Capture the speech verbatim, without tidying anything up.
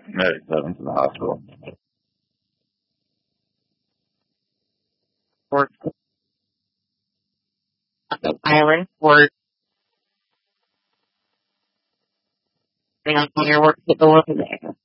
Medic seven to the hospital. Fort Island, Fort, bring on your work to go over there.